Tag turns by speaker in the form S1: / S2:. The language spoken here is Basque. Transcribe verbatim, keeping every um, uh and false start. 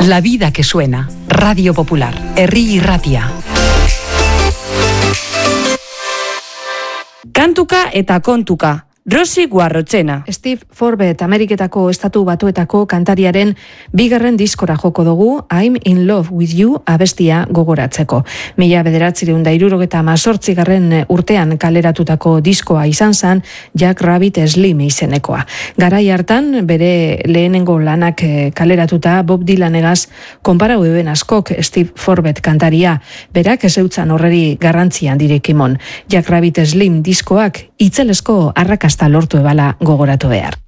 S1: La vida que suena. Radio Popular. Herri irratia.
S2: Kantuka eta kontuka. Rosi Guarrochena.
S3: Steve Forbes, Ameriketako Estatu Batuetako kantariaren bigarren diskora joko dugu, I'm in love with you abestia gogoratzeko. Mila bederatzireun da hirurogeta hamazortzigarren urtean kaleratutako diskoa izan zen Jack Rabbit Slim izenekoa. Garai hartan, bere lehenengo lanak kaleratuta Bob Dylanegaz konparau eben askok Steve Forbes kantaria, berak ezeutzan horreri garrantzian direkimon. Jack Rabbit Slim diskoak itzelesko arrakasta lortu ebala gogoratu behar.